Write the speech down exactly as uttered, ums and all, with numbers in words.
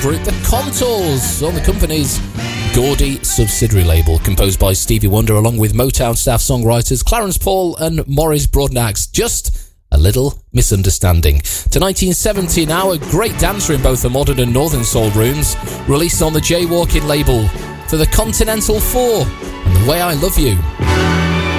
group The Contours on the company's Gordy subsidiary label, composed by Stevie Wonder along with Motown staff songwriters Clarence Paul and Morris Broadnax. Just a Little Misunderstanding. To nineteen seventy now, a great dancer in both the modern and northern soul rooms, released on the Jaywalking label for the Continental Four and The Way I Love You.